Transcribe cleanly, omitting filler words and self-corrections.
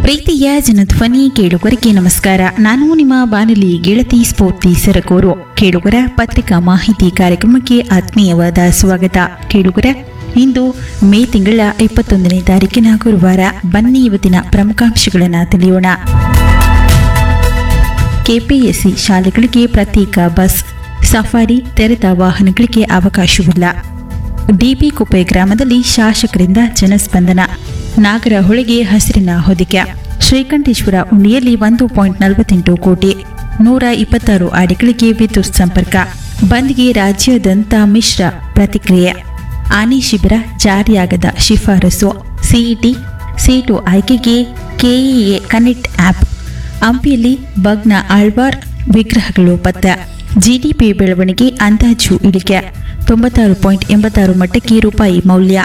ಪ್ರೀತಿಯ ಜನಧ್ವನಿ ಕೇಳುಗರಿಗೆ ನಮಸ್ಕಾರ. ನಾನು ನಿಮ್ಮ ಬಾನುಲಿ ಗೆಳತಿ ಸ್ಫೂರ್ತಿ ಸರಕೂರು. ಕೇಳುಗರ ಪತ್ರಿಕಾ ಮಾಹಿತಿ ಕಾರ್ಯಕ್ರಮಕ್ಕೆ ಆತ್ಮೀಯವಾದ ಸ್ವಾಗತ. ಕೇಳುಗರ, ಇಂದು ಮೇ ತಿಂಗಳ 21ನೇ ತಾರೀಕಿನ ಗುರುವಾರ. ಬನ್ನಿ ಇವತ್ತಿನ ಪ್ರಮುಖಾಂಶಗಳನ್ನು ತಿಳಿಯೋಣ. ಕೆಪಿಎಸ್ಸಿ ಶಾಲೆಗಳಿಗೆ ಪ್ರತ್ಯೇಕ ಬಸ್, ಸಫಾರಿ ತೆರೆದ ವಾಹನಗಳಿಗೆ ಅವಕಾಶವಿಲ್ಲ. ಡಿಬಿ ಕುಪ್ಪೆ ಗ್ರಾಮದಲ್ಲಿ ಶಾಸಕರಿಂದ ಜನಸ್ಪಂದನ. ನಾಗರಹೊಳೆಗೆ ಹಸಿರಿನ ಹೊದಿಕೆ. ಶ್ರೀಕಂಠೇಶ್ವರ ಉಂಡಿಯಲ್ಲಿ 1.48 ಕೋಟಿ 126 ಅಡಿಗಳಿಗೆ ವಿದ್ಯುತ್ ಸಂಪರ್ಕ. ಬಂದ್ಗೆ ರಾಜ್ಯಾದ್ಯಂತ ಮಿಶ್ರ ಪ್ರತಿಕ್ರಿಯೆ. ಆನೆ ಶಿಬಿರ ಜಾರಿಯಾಗದ ಶಿಫಾರಸು. ಸಿಇಟಿ ಸೀಟು ಆಯ್ಕೆಗೆ ಕೆಇಎ ಕನೆಕ್ಟ್ ಆ್ಯಪ್. ಹಂಪಿಯಲ್ಲಿ ಬಗ್ನ ಆಳ್ವಾರ್ ವಿಗ್ರಹಗಳು ಪತ್ತೆ. ಜಿಡಿಪಿ ಬೆಳವಣಿಗೆ ಅಂದಾಜು ಇಳಿಕೆ 96.86 ಮಟ್ಟಕ್ಕೆ ರೂಪಾಯಿ ಮೌಲ್ಯ